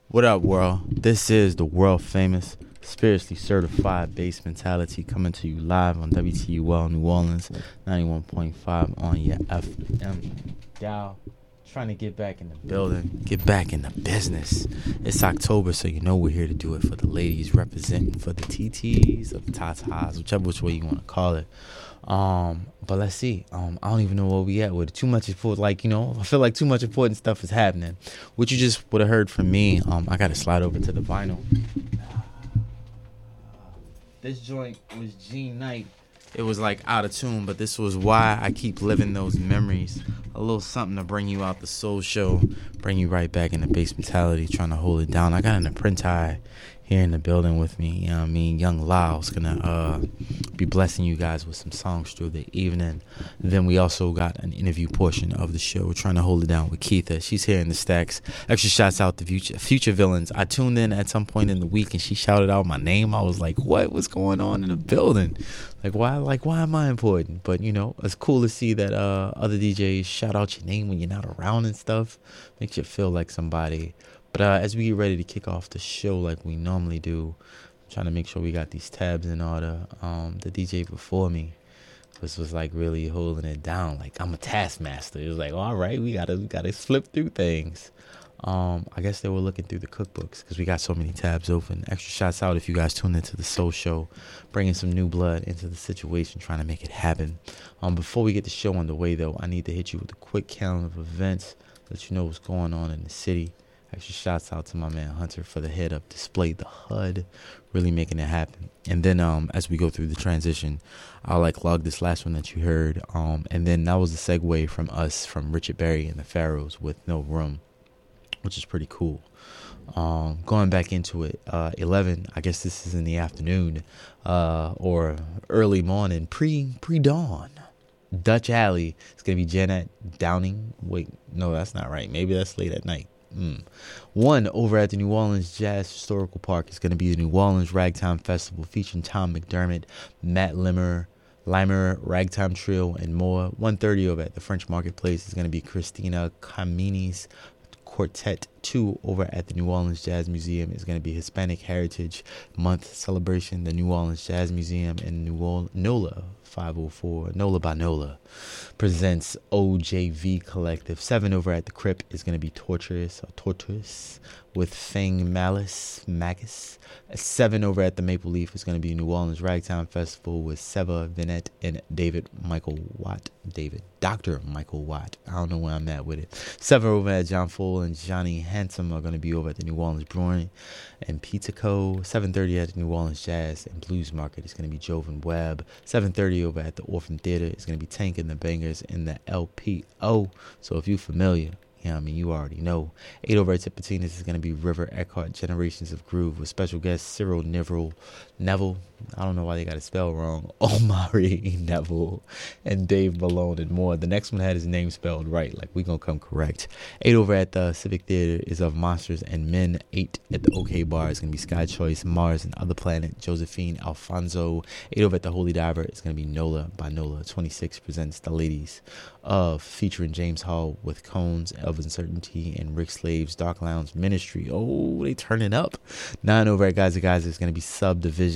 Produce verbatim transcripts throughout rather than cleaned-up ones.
What up, world? This is the world famous, spiritually certified bass mentality coming to you live on W T U L New Orleans, ninety-one point five on your F M dial. Trying to get back in the building, get back in the business. It's October, so you know we're here to do it for the ladies, representing for the T Ts or the Tatas, whichever which way you want to call it. Um, but let's see. Um, I don't even know where we at with it. Too much important, like you know. I feel like too much important stuff is happening. What you just would have heard from me. Um, I got to slide over to the vinyl. This joint was Gene Knight. It was like out of tune, but this was why I keep living those memories. A little something to bring you out the soul show, bring you right back in the bass mentality, trying to hold it down. I got an apprentice here in the building with me. You know what I mean? Young Lyle's gonna uh, be blessing you guys with some songs through the evening. Then we also got an interview portion of the show. We're trying to hold it down with Keitha. She's here in the stacks. Extra shouts out to future, future villains. I tuned in at some point in the week and she shouted out my name. I was like, what? What's going on in the building? Like why? Like why am I important? But you know, it's cool to see that uh, other D Js shout out your name when you're not around and stuff. Makes you feel like somebody. But uh, as we get ready to kick off the show like we normally do, I'm trying to make sure we got these tabs in order. Um, the D J before me was was like really holding it down. Like I'm a taskmaster. It was like, all right, we gotta we gotta flip through things. Um, I guess they were looking through the cookbooks because we got so many tabs open. Extra shouts out if you guys tuned into the Soul Show, bringing some new blood into the situation, trying to make it happen. Um, before we get the show underway, though, I need to hit you with a quick calendar of events, let you know what's going on in the city. Extra shouts out to my man Hunter for the head up display, the H U D, really making it happen. And then um, as we go through the transition, I'll like log this last one that you heard. Um, and then that was the segue from us, from Richard Berry and the Pharaohs with No Room, which is pretty cool. Um, going back into it, uh, eleven, I guess this is in the afternoon uh, or early morning, pre, pre-dawn. Dutch Alley. It's going to be Janet Downing. Wait, no, that's not right. Maybe that's late at night. Mm. One over at the New Orleans Jazz Historical Park is going to be the New Orleans Ragtime Festival featuring Tom McDermott, Matt Limmer, Limer, Ragtime Trio, and more. one thirty over at the French Marketplace is going to be Christina Kamini's Quartet. Two over at the New Orleans Jazz Museum is going to be Hispanic Heritage Month celebration. The New Orleans Jazz Museum in New Orleans, NOLA five oh four, NOLA by NOLA, presents O J V Collective. Seven over at the Crip is going to be Torturous or Tortoise with Fang Malice Magus. Seven over at the Maple Leaf is going to be New Orleans Ragtime Festival with Seva Vinette and David Michael Watt. David, Doctor Michael Watt. I don't know where I'm at with it. Seven over at John Full and Johnny Handsome are going to be over at the New Orleans Brewing and Pizza Co. seven thirty at the New Orleans Jazz and Blues Market is going to be Jovan Webb. seven thirty over at the Orphan Theater is going to be Tank and the Bangers in the L P O. So if you're familiar, you know what I mean, you already know. Eight over at Tipitinas is going to be River Eckhart, Generations of Groove, with special guest Cyril Neville. Neville, I don't know why they got it spelled wrong. Omari Neville and Dave Malone and more. The next one had his name spelled right. Like, we going to come correct. Eight over at the Civic Theater is of Monsters and Men. Eight at the OK Bar is going to be Sky Choice, Mars and Other Planet, Josephine Alfonso. Eight over at the Holy Diver is going to be NOLA by NOLA. twenty-six presents The Ladies of, featuring James Hall with Cones of Uncertainty and Rick Slave's Dark Lounge Ministry. Oh, they turning up. Nine over at Guys and Guys is going to be Subdivision,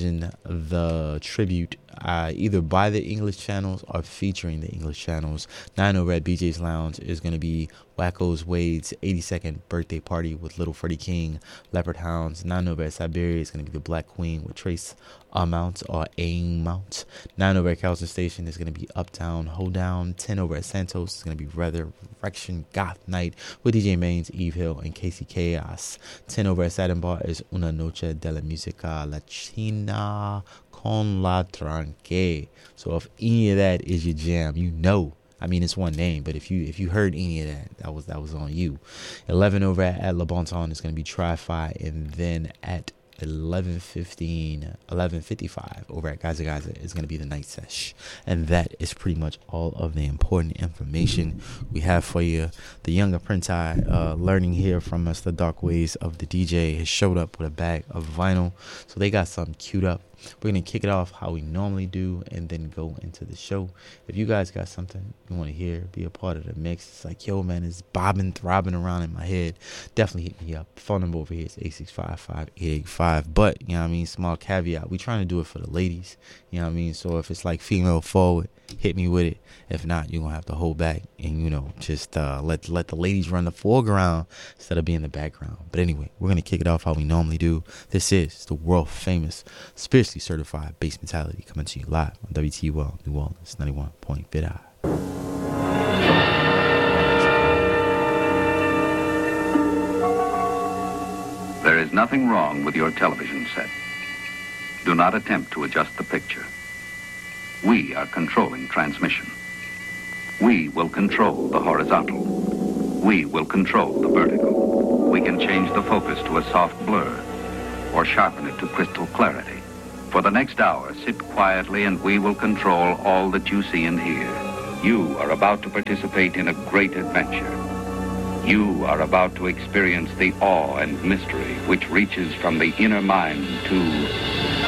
the tribute, uh, either by the English channels or featuring the English channels. Nine over at B J's Lounge is going to be Wacko's Wade's eighty-second birthday party with Little Freddie King, Leopard Hounds. Nine over at Siberia is going to be the Black Queen with Trace Amount or Aim Mount. Nine over at Carlson Station is going to be Uptown Hoedown. Ten over at Santos is going to be Resurrection Goth Night with D J Maines, Eve Hill, and Casey Chaos. Ten over at Satin Bar is Una Noche de la Música Latina con la Tranque. So if any of that is your jam, you know. I mean, it's one name, but if you if you heard any of that, that was that was on you. Eleven over at, at Le Bon Ton is going to be Tri-Fi, and then at eleven fifteen, eleven fifty-five over at Gaza Gaza is going to be the night sesh. And that is pretty much all of the important information we have for you. The young apprentice uh, learning here from us the dark ways of the D J has showed up with a bag of vinyl. So they got something queued up. we're going to kick it off how we normally do and then go into the show. If you guys got something you want to hear, be a part of the mix. It's like, yo, man, it's bobbing, throbbing around in my head. Definitely hit me up. Phone number over here is eight six five, five eight eight five. But, you know what I mean, small caveat. We trying to do it for the ladies. You know what I mean? So if it's like female forward, hit me with it. If not, you're going to have to hold back and, you know, just uh, let let the ladies run the foreground instead of being the background. But anyway, we're going to kick it off how we normally do. This is the world famous, spiritually certified Bass Mentality coming to you live on W T U L New Orleans ninety-one point five. There is nothing wrong with your television set. Do not attempt to adjust the picture. We are controlling transmission. We will control the horizontal. We will control the vertical. We can change the focus to a soft blur or sharpen it to crystal clarity. For the next hour, sit quietly and we will control all that you see and hear. You are about to participate in a great adventure. You are about to experience the awe and mystery which reaches from the inner mind to